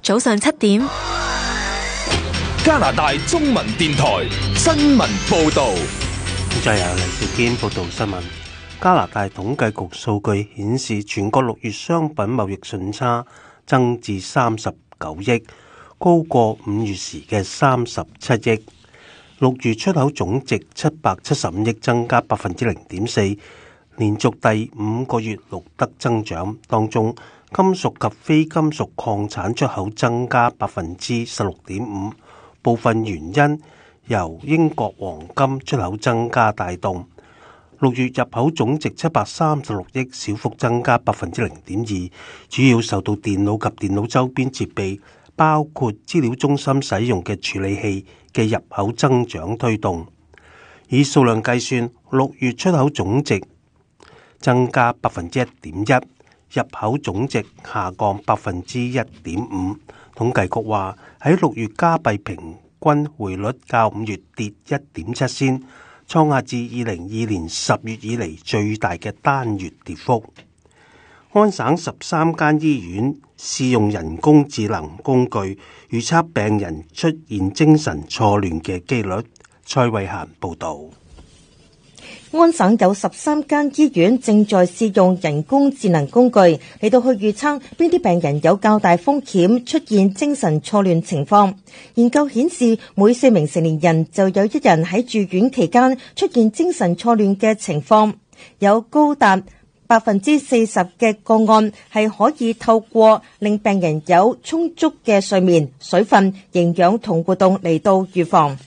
早上7點， 加拿大中文電台新聞報道。 就由黎兆堅報道新聞。加拿大統計局數據顯示，全國6月商品貿易順差增至39億，高過5月時嘅37億。6月出口總值775億，增加0.4%，連續第5個月錄得增長。當中金屬及非金屬礦產出口增加16.5%，部分原因由英國黃金出口增加帶動。6月入口總值736億，小幅增加0.2%，主要受到電腦及電腦周邊設備，包括資料中心使用嘅處理器嘅入口增長推動。以數量計算，6月出口總值增加1.1%，入口總值下降1.5%。統計局話喺6月加幣平均匯率較5月跌1.7仙，創下自2020年10月以嚟最大嘅單月跌幅。安省13間醫院試用人工智能工具，預測病人出現精神錯亂嘅機率。蔡慧嫻報導。 安省有13間醫院正在試用人工智能工具嚟到去預測邊啲病人有較大風險出現精神錯亂情況。研究顯示，每4名成年人就有1人喺住院期間出現精神錯亂嘅情況，有高達40%嘅個案係可以透過令病人有充足嘅睡眠、水分、營養同活動嚟到預防。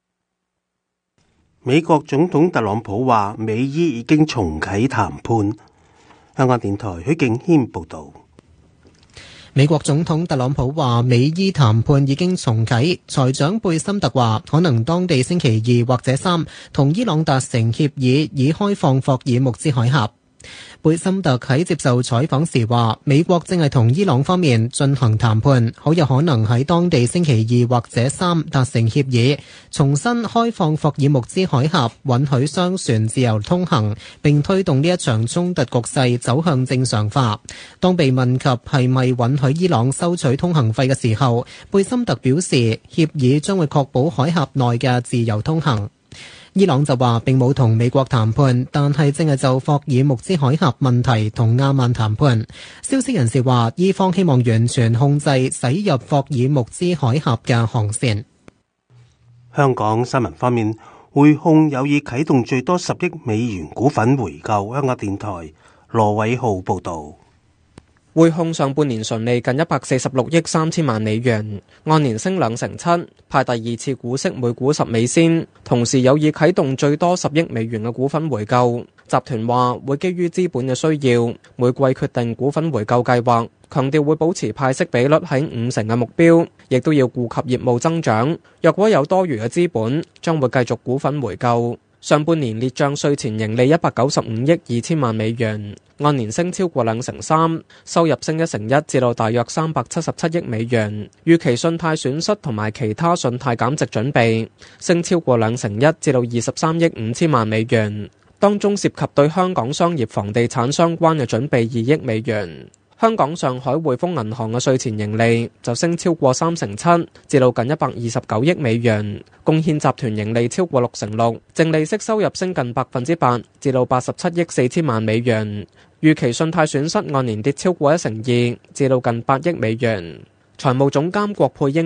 美國總統特朗普話美伊已經重啟談判。香港電台許敬軒報道。 美國總統特朗普話美伊談判已經重啟，財長貝森特話可能當地星期2或者3同伊朗達成協議，以開放霍爾木茲海峽。貝森特喺接受採訪時話，美國正係同伊朗方面進行談判，好有可能喺當地星期2或者3達成協議，重新開放霍爾木茲海峽，允許商船自由通行，並推動呢一場衝突局勢走向正常化。當被問及係咪允許伊朗收取通行費嘅時候，貝森特表示，協議將會確保海峽內嘅自由通行。伊朗就話並冇同美國談判，但係正係就霍爾木茲海峽問題同阿曼談判。消息人士話，伊方希望完全控制駛入霍爾木茲海峽嘅航線。 香港新聞方面，匯控有意啟動最多10億美元股份回購。香港電台羅偉浩報導。 匯控上半年純利近146億3千萬美元，按年升2.7%，派第二次股息每股10美仙，同時有意啟動最多10億美元嘅股份回購。集團話會基於資本嘅需要，每季決定股份回購計劃，強調會保持派息比率喺50%嘅目標，亦都要顧及業務增長。若果有多餘嘅資本，將會繼續股份回購。上半年列賬稅前盈利195億2千萬美元，按年升超過2.3%，收入升1%至到大約377億美元。預期信貸損失同埋其他信貸減值準備升超過2%至到23億5千萬美元，當中涉及對香港商業房地產相關嘅準備2億美元。香港上海匯豐銀行嘅稅前盈利就升超過3.7%，至到近129億美元，貢獻集團盈利超過6%，淨利息收入升近8%，至到87億4千萬美元。預期信貸損失按年跌超過1成2，至到近8億美元。財務總監郭佩英